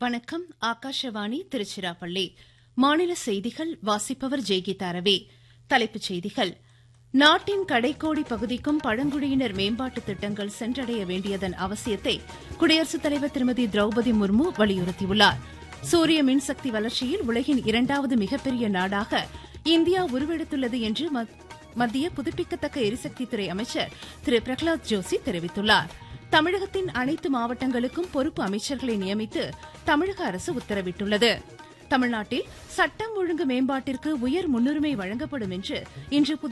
வணக்கம். ஆகாஷவாணி திருச்சிராப்பள்ளி. மாநில செய்திகள் வாசிப்பவர் ஜெய்கீதா ரவி. தலைப்புச் செய்திகள். நாட்டின் கடைக்கோடி பகுதிக்கும் பழங்குடியினர் மேம்பாட்டு திட்டங்கள் சென்றடைய வேண்டியதன் அவசியத்தை குடியரசுத் தலைவர் திருமதி திரௌபதி முர்மு வலியுறுத்தியுள்ளார். சூரிய மின்சக்தி வளர்ச்சியில் உலகின் இரண்டாவது மிகப்பெரிய நாடாக இந்தியா உருவெடுத்துள்ளது என்று மத்திய புதுப்பிக்கத்தக்க எரிசக்தித்துறை அமைச்சர் திரு பிரகலாத் ஜோஷி தெரிவித்துள்ளார். தமிழகத்தின் அனைத்து மாவட்டங்களுக்கும் பொறுப்பு அமைச்சர்களை நியமித்து தமிழக அரசு உத்தரவிட்டுள்ளது. தமிழ்நாட்டில் சட்டம் ஒழுங்கு மேம்பாட்டிற்கு உயர் முன்னுரிமை வழங்கப்படும் என்று இன்று